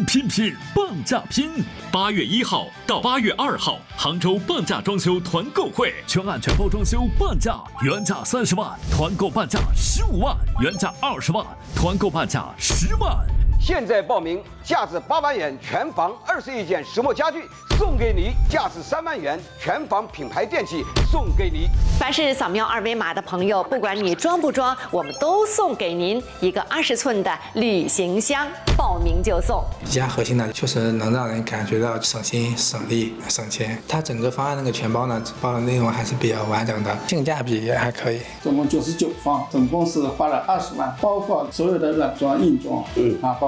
半价拼！8月1号到8月2号，杭州半价装修团购会，全案全包装修半价，原价30万，团购半价15万，原价20万，团购半价10万。 现在报名，价值8万元全房21件石墨家具送给你，价值3万元全房品牌电器送给你。 凡是扫描2维码的朋友，不管你装不装，我们都送给您一个20寸的旅行箱，报名就送。 比较核心的，确实能让人感觉到省心、省力、省钱。它整个方案那个全包呢，包的内容还是比较完整的，性价比也还可以。 总共99方，总共是花了20万，包括所有的软装、硬装，包。